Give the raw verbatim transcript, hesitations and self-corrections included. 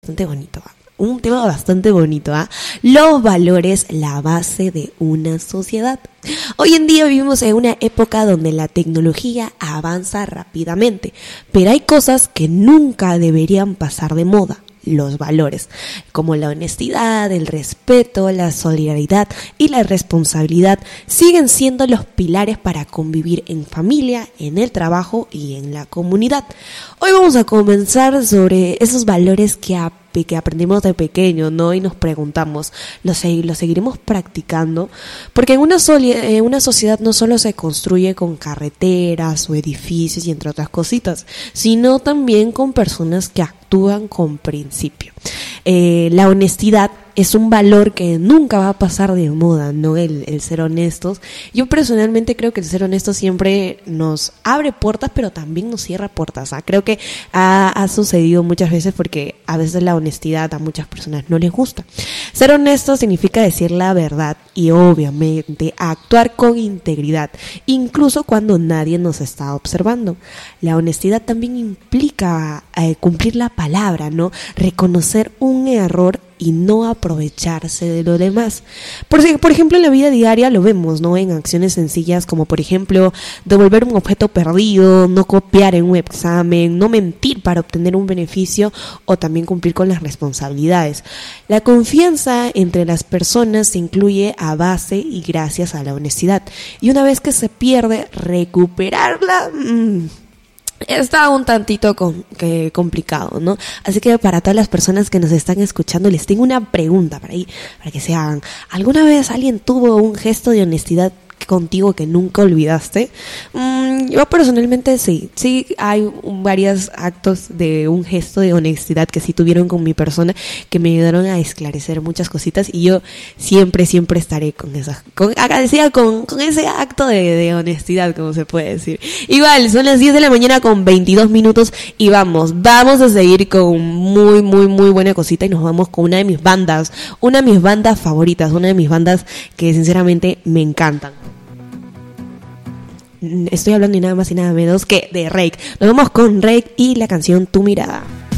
bastante bonito, ¿eh? Un tema bastante bonito, ¿ah? ¿eh? Los valores, la base de una sociedad. Hoy en día vivimos en una época donde la tecnología avanza rápidamente, pero hay cosas que nunca deberían pasar de moda. Los valores, como la honestidad, el respeto, la solidaridad y la responsabilidad, siguen siendo los pilares para convivir en familia, en el trabajo y en la comunidad. Hoy vamos a comenzar sobre esos valores que a que aprendimos de pequeño, ¿no? Y nos preguntamos, ¿lo, se- lo seguiremos practicando? Porque en una, soli- en una sociedad no solo se construye con carreteras o edificios y entre otras cositas, sino también con personas que actúan con principio. Eh, la honestidad es un valor que nunca va a pasar de moda, ¿no? El, el ser honestos. Yo personalmente creo que el ser honesto siempre nos abre puertas, pero también nos cierra puertas, ¿ah? Creo que ha, ha sucedido muchas veces porque a veces la honestidad a muchas personas no les gusta. Ser honesto significa decir la verdad y obviamente actuar con integridad, incluso cuando nadie nos está observando. La honestidad también implica eh, cumplir la palabra, ¿no? Reconocer un error y no aprovecharse de lo demás. Por, por ejemplo, en la vida diaria lo vemos, ¿no? En acciones sencillas como, por ejemplo, devolver un objeto perdido, no copiar en un examen, no mentir para obtener un beneficio o también cumplir con las responsabilidades. La confianza entre las personas se incluye a base y gracias a la honestidad. Y una vez que se pierde, recuperarla Mmm, está un tantito con, que complicado, ¿no? Así que para todas las personas que nos están escuchando, les tengo una pregunta para, ahí, para que se hagan. ¿Alguna vez alguien tuvo un gesto de honestidad contigo que nunca olvidaste? Mm, yo personalmente sí, sí hay un, varios actos de un gesto de honestidad que sí tuvieron con mi persona, que me ayudaron a esclarecer muchas cositas y yo siempre, siempre estaré con esa, con, agradecida con, con ese acto de, de honestidad, como se puede decir. Igual, son las diez de la mañana con veintidós minutos y vamos, vamos a seguir con muy, muy, muy buena cosita y nos vamos con una de mis bandas, una de mis bandas favoritas, una de mis bandas que sinceramente me encantan. Estoy hablando y nada más y nada menos que de Reik. Nos vamos con Reik y la canción Tu Mirada.